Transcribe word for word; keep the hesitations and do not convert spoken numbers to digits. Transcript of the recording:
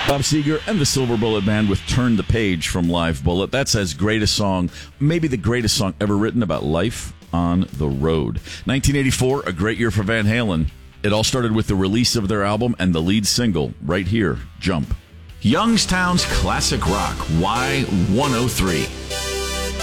Bob Seger and the Silver Bullet Band with Turn the Page from Live Bullet. That's as great a song, maybe the greatest song ever written about life on the road. nineteen eighty-four, a great year for Van Halen. It all started with the release of their album and the lead single, right here, Jump. Youngstown's classic rock, Y one oh three.